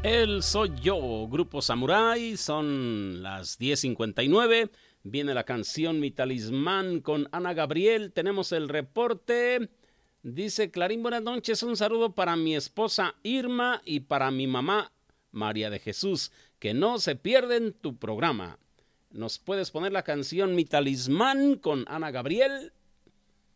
Él soy yo, Grupo Samurai, son las 10:59. Viene la canción Mi Talismán con Ana Gabriel. Tenemos el reporte. Dice Clarín, buenas noches. Un saludo para mi esposa Irma y para mi mamá María de Jesús. Que no se pierden tu programa. ¿Nos puedes poner la canción Mi Talismán con Ana Gabriel?